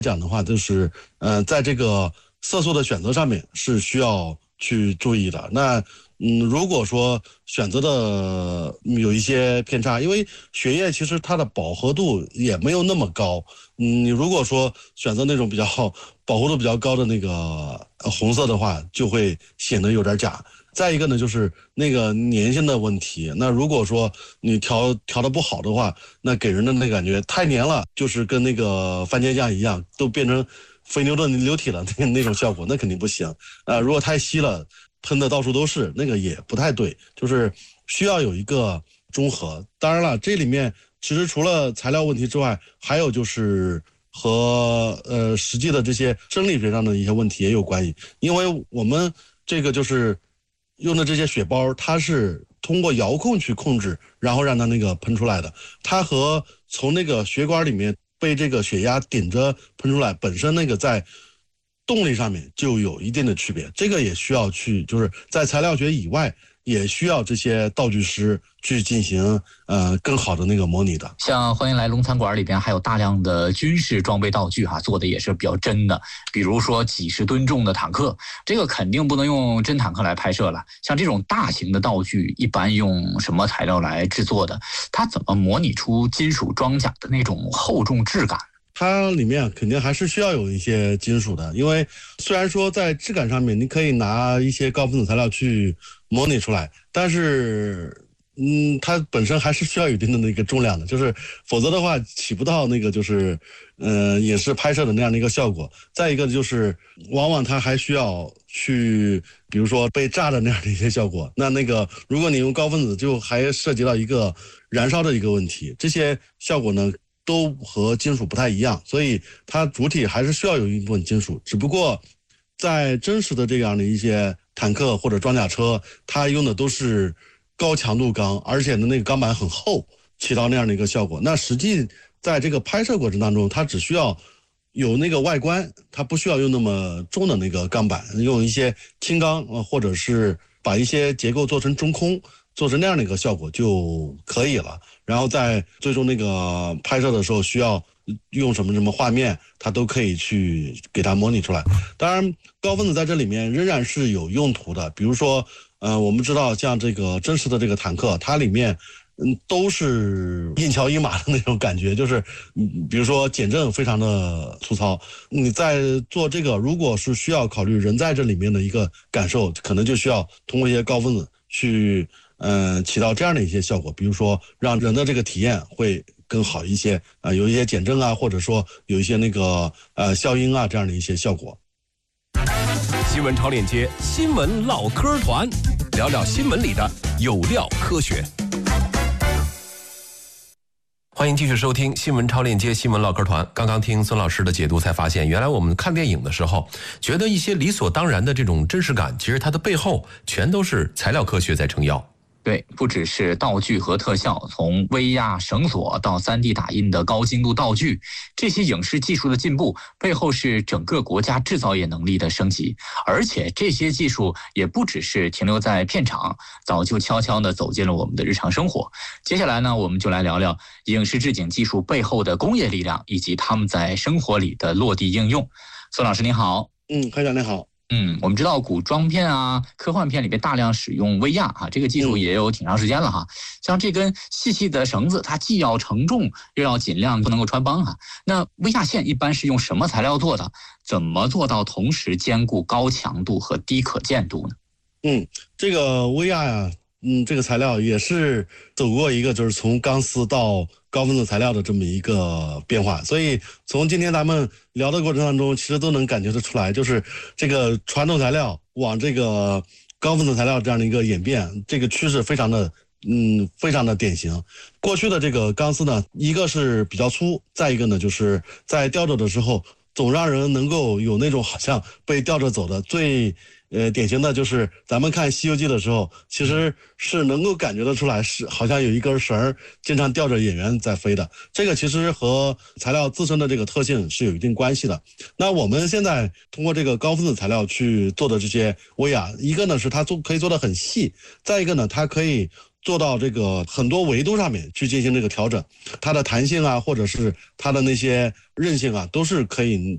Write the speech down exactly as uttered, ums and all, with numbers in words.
讲的话，就是呃，在这个色素的选择上面是需要去注意的。那嗯，如果说选择的有一些偏差，因为血液其实它的饱和度也没有那么高。嗯，你如果说选择那种比较饱和度比较高的那个红色的话，就会显得有点假。再一个呢，就是那个粘性的问题。那如果说你调调的不好的话，那给人的那感觉太粘了，就是跟那个番茄酱一样，都变成非牛顿流体了那那种效果，那肯定不行。啊、呃，如果太稀了，喷的到处都是，那个也不太对，就是需要有一个中和。当然了，这里面其实除了材料问题之外，还有就是和呃实际的这些生理学上的一些问题也有关系，因为我们这个就是用的这些血包，它是通过遥控去控制，然后让它那个喷出来的。它和从那个血管里面被这个血压顶着喷出来，本身那个在动力上面就有一定的区别。这个也需要去，就是在材料学以外，也需要这些道具师去进行呃更好的那个模拟的。 像欢迎来龙餐馆里边还有大量的军事装备道具哈，做的也是比较真的，比如说几十吨重的坦克，这个肯定不能用真坦克来拍摄了。像这种大型的道具一般用什么材料来制作的？它怎么模拟出金属装甲的那种厚重质感？ 它里面肯定还是需要有一些金属的，因为虽然说在质感上面你可以拿一些高分子材料去模拟出来，但是嗯，它本身还是需要有一定的那个重量的，就是否则的话起不到那个就是呃影视拍摄的那样的一个效果。再一个就是往往它还需要去比如说被炸的那样的一些效果，那那个如果你用高分子就还涉及到一个燃烧的一个问题，这些效果呢都和金属不太一样，所以它主体还是需要有一部分金属，只不过在真实的这样的一些坦克或者装甲车，它用的都是高强度钢，而且呢那个钢板很厚，起到那样的一个效果。那实际在这个拍摄过程当中，它只需要有那个外观，它不需要用那么重的那个钢板，用一些轻钢，或者是把一些结构做成中空，做成那样的一个效果就可以了。然后在最终那个拍摄的时候需要用什么什么画面，它都可以去给它模拟出来。当然高分子在这里面仍然是有用途的，比如说呃，我们知道像这个真实的这个坦克，它里面嗯都是硬桥硬马的那种感觉，就是嗯，比如说减震非常的粗糙。你在做这个，如果是需要考虑人在这里面的一个感受，可能就需要通过一些高分子去嗯、呃、起到这样的一些效果，比如说让人的这个体验会更好一些啊、呃，有一些减震啊，或者说有一些那个呃消音啊这样的一些效果。 新闻超链接，新闻唠嗑团，聊聊新闻里的有料科学。欢迎继续收听新闻超链接新闻唠嗑团。刚刚听孙老师的解读，才发现原来我们看电影的时候，觉得一些理所当然的这种真实感，其实它的背后全都是材料科学在撑腰。 对，不只是道具和特效，从威亚绳索到 三 D 打印的高精度道具，这些影视技术的进步背后是整个国家制造业能力的升级，而且这些技术也不只是停留在片场，早就悄悄地走进了我们的日常生活。接下来呢，我们就来聊聊影视制景技术背后的工业力量，以及他们在生活里的落地应用。孙老师您好。 嗯，会长您好。 嗯，我们知道古装片啊、科幻片里边大量使用威亚啊，这个技术也有挺长时间了哈。像这根细细的绳子，它既要承重，又要尽量不能够穿帮哈。那威亚线一般是用什么材料做的？怎么做到同时兼顾高强度和低可见度呢？ 嗯，这个威亚呀，嗯，这个材料也是走过一个就是从钢丝到高分子材料的这么一个变化，所以从今天咱们聊的过程当中，其实都能感觉得出来，就是这个传统材料往这个高分子材料这样的一个演变，这个趋势非常的嗯非常的典型。过去的这个钢丝呢，一个是比较粗，再一个呢就是在吊着的时候，总让人能够有那种好像被吊着走的。最呃，典型的就是咱们看《西游记》的时候，其实是能够感觉得出来，是好像有一根绳经常吊着演员在飞的。这个其实和材料自身的这个特性是有一定关系的。那我们现在通过这个高分子材料去做的这些威亚，一个呢是它做可以做得很细，再一个呢它可以做到这个很多维度上面去进行这个调整，它的弹性啊，或者是它的那些韧性啊，都是可以